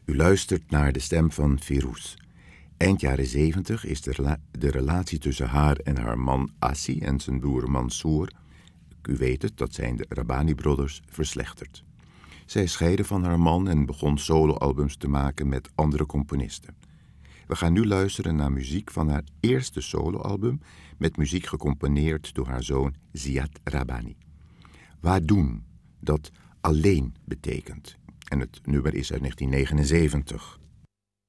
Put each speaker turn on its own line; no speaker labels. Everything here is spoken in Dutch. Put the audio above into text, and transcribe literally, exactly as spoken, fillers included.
U luistert naar de stem van Firouz. Eind jaren zeventig is de, rela- de relatie tussen haar en haar man Assi en zijn broer Mansour, u weet het, dat zijn de Rabbani Brothers, verslechterd. Zij scheidde van haar man en begon soloalbums te maken met andere componisten. We gaan nu luisteren naar muziek van haar eerste soloalbum, met muziek gecomponeerd door haar zoon Ziad Rabbani. Waadoen, dat alleen betekent. En het nummer is uit negentien negenenzeventig.